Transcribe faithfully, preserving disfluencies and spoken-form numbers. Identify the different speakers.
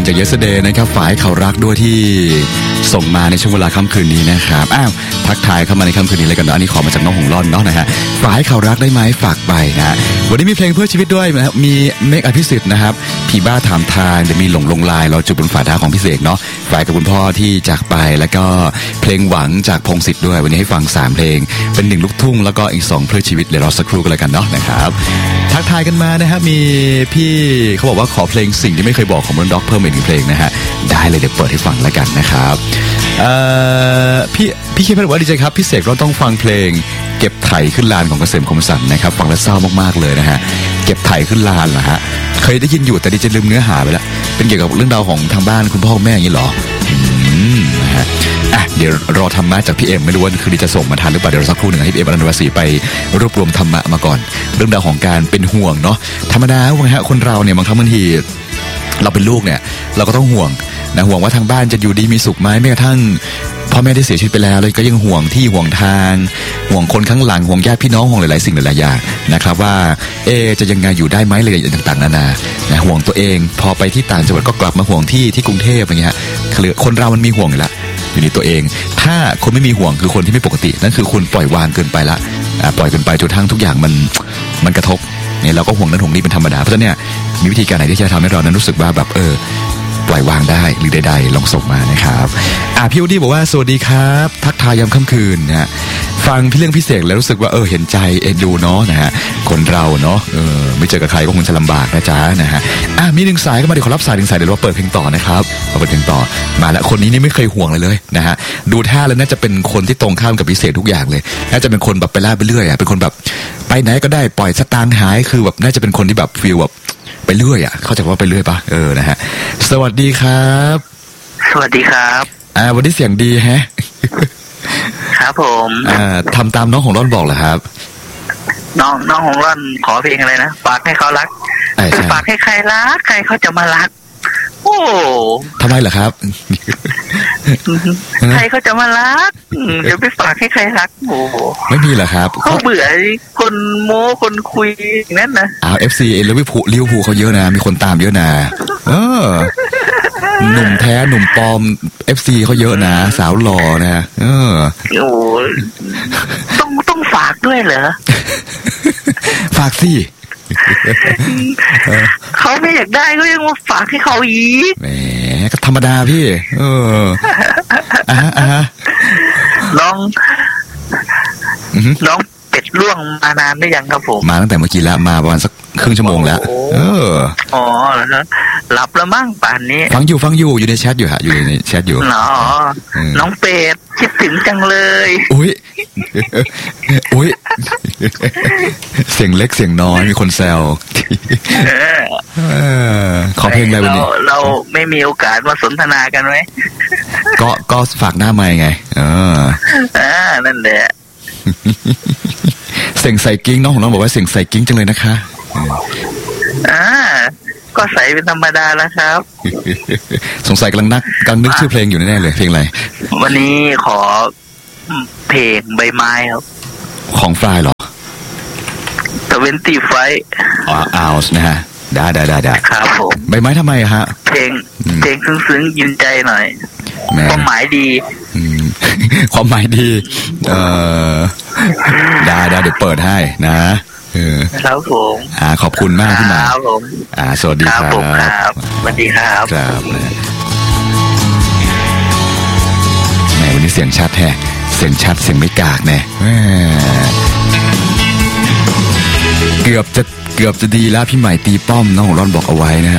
Speaker 1: จาก Yesterday นะครับฝ่ายเขารักด้วยที่ส่งมาในช่วงเวลาค่ำคืนนี้นะครับอ้าวทักทายเข้ามาในค่ำคืนนี้เลยกันเนาะอันนี้ขอมาจากน้องหงล่อนเนาะนะฮะฝ่ายเขารักได้ไหมฝากไปนะวันนี้มีเพลงเพื่อชีวิตด้วยนะครับมีเมฆอภิสิทธิ์นะครับผีบ้าถามทางจะมีหลงลงลายเราจุดบนฝ่าเท้าของพี่เสกเนาะฝ่ายกับคุณพ่อที่จากไปแล้วก็เพลงหวังจากพงศิษฐ์ด้วยวันนี้ให้ฟังสามเพลงเป็นหนึ่งลูกทุ่งแล้วก็อีกสองเพื่อชีวิตเดี๋ยวรอสักครู่กันเลยกันเนาะนะครับทักทายกันมานะครับมีพี่เขาบอกว่าขอเพลงสิ่งที่ไม่เคยบอกของมอนด็อกเพิ่มอีกหนึ่งเพลงนะฮะได้เลยเดี๋ยวเปิดให้ฟังแล้วกันนะครับเอ่อพี่พี่คิดว่าดีใจครับพี่เสกเราต้องฟังเพลงเก็บไถ่ขึ้นลานของเกษมคมสันนะครับฟังแล้วเศร้ามากๆเลยนะฮะเก็บไถ่ขึ้นลานเหรอฮะเคยได้ยินอยู่แต่ดิฉันลืมเนื้อหาไปแล้วเป็นเกี่ยวกับเรื่องราวของทางบ้านคุณพ่อแม่อย่างนี้เหรออืมนะฮะอ่ะเดี๋ยวรอธรรมะจากพี่เอ็มไม่รู้ว่าคือดิจะส่งมาทันหรือเปล่าเดี๋ยวสักครู่หนึ่งให้พี่เอ็มอนันตวสีไปรวบรวมธรรมะมาก่อนเรื่องราวของการเป็นห่วงเนาะธรรมดาว่าฮะคนเราเนี่ยบางครั้งบางทีเราเป็นลูกเนี่ยเราก็ต้องห่วงนะห่วงว่าทางบ้านจะอยู่ดีมีสุขไหมแม้กระทั่งพ่อแม่ได้เสียชีวิตไปแล้วเลยก็ยังห่วงที่ห่วงทางห่วงคนข้างหลังห่วงญาติพี่น้องห่วงหลายๆสิ่งหลายๆอย่างนะครับว่าเอจะยังไงอยู่ได้ไหมอะไรต่างๆนานานะห่วงตัวเองพอไปที่ต่างจังหวัดก็กลับมาห่วงที่ที่กรุงเทพอย่างเงี้ยคือคนเรามันมีห่วงอยู่แล้วอยู่ในตัวเองถ้าคนไม่มีห่วงคือคนที่ไม่ปกตินั่นคือคุณปล่อยวางเกินไปละปล่อยเกินไปจนทั้งทุกอย่างมันมันกระทบเนี่ยเราก็ห่วงนั้นห่วงนี้เป็นธรรมดาเพราะฉะนั้นเนี่ยมีวิธีการไหนที่จะทำให้เรานั้นรู้สึกว่าแบบเออปล่อยวางได้หรือใดๆลองส่งมานะครับอ่าพี่อูดี้บอกว่าสวัสดีครับทักทายยามค่ำคืนนะฮะฟังพี่เรื่องพิเศษแล้วรู้สึกว่าเออเห็นใจเอ็นดูเนาะนะฮะคนเราเนาะเออไม่เจอกับใครก็คงจะลำบากนะจ๊ะนะฮะอ่ะมีหนึ่งสายก็มาเดี๋ยวขอรับสายหนึ่งสายเดี๋ยวเราเปิดเพลงต่อนะครับเราเปิดเพลงต่อมาแล้วคนนี้นี่ไม่เคยห่วงเลยเลยนะฮะดูท่าแล้วน่าจะเป็นคนที่ตรงข้ามกับพิเศษทุกอย่างเลยน่าจะเป็นคนแบบไปล่าไปเรื่อยอ่ะเป็นคนแบบไปไหนก็ได้ปล่อยสตางค์หายคือแบบน่าจะเป็นคนที่แบบฟีลแบบไปเรื่อยอ่ะเข้าใจว่าไปเรื่อยปะเออนะฮะสวัสดีครับ
Speaker 2: สวัสดีครับ
Speaker 1: อ่าวันนี้เสียงดีฮะ
Speaker 2: ครับผม
Speaker 1: อ่าทำตามน้องของร่อนบอกเหรอครับ
Speaker 2: น้องน้องของร่อนขอเพลงอะไรนะฝากให้เขารักฝากให้ใครรักใครเขาจะมารักโอ้
Speaker 1: ทำไมเหรอครับ
Speaker 2: ใครเขาจะมารักเดี๋ยวไปฝากให้ใครรักโอ้
Speaker 1: ไม่มีเหรอครับ
Speaker 2: เขาเบื่อคนโม้คนคุยอย่างนั้นนะ
Speaker 1: อ้าว เอฟ ซี เอ็น แล้ววิพูลิวพูเขาเยอะนะมีคนตามเยอะนะเออหนุ่มแท้หนุ่มปลอม เอฟ ซี เขาเยอะนะสาวหล่อนะเออ
Speaker 2: โอ้ต้องต้องฝากด้วยเหรอ
Speaker 1: ฝากสิ
Speaker 2: เขาไม่อยากได้ก็ยังมาฝากให้เขาอีก
Speaker 1: แหมก็ธรรมดาพี่เอออ่ะอ่ะ
Speaker 2: น้องน้องเป็ดล่วงมานานได้ยังครับผม
Speaker 1: มาตั้งแต่เมื่อกี้แล้วมาประมาณสักครึ่งชั่วโมงแล้วเออ
Speaker 2: อ๋อแล้วหลับแล้วมั้งป่านนี้
Speaker 1: ฟังอยู่ฟังอยู่อยู่ในแชทอยู่ฮะอยู่ในแชทอยู่
Speaker 2: เนาะน้องเป็ดคิดถึงจังเลย
Speaker 1: อุ้ยอุ้ยเสียงเล็กเสียงน้อยมีคนแซวขอเพลงอะไรวันนี้
Speaker 2: เราไม่มีโอกาสมาสนทนากันไหม
Speaker 1: ก็ก็ฝากหน้าไมค์ไงเออ
Speaker 2: อ่านั่นแหละ
Speaker 1: เสียงใส่กิ้งน้องของน้องบอกว่าเสียงใส่กิ้งจังเลยนะคะ
Speaker 2: อ่าก็ใส่เป็นธรรมดาแล้วครับ
Speaker 1: สงสัยกำลังนักกำลังนึกชื่อเพลงอยู่แน่ๆเลยเพลงอะไร
Speaker 2: วันนี้ขอเพลงใบไม้ครับ
Speaker 1: ของฟลายเหรอ
Speaker 2: ตะเวนตีไฟ
Speaker 1: อ๋ออ้าวนะฮะได้ได้ได้ได้
Speaker 2: ครับผม
Speaker 1: ใบไม้ทำไมฮะ
Speaker 2: เพลงเพลงซึ้งๆยินใจหน่อยความหมายดี
Speaker 1: ความหมายดีเออได้ได้เดี๋ยวเปิดให้นะเออ
Speaker 2: ครับผม
Speaker 1: อ่าขอบคุณมากที่มา
Speaker 2: ครับผม
Speaker 1: อ่าสวัสดีครับ
Speaker 2: ครับสวัสดีครับ
Speaker 1: ครับแหมวันนี้เสียงชัดแฮะเสียงชัดเสียงไม่กากแน่เกือบจะเกือบจะดีแล้วพี่ใหม่ตีป้อมน้องของร่อนบอกเอาไว้นะฮะ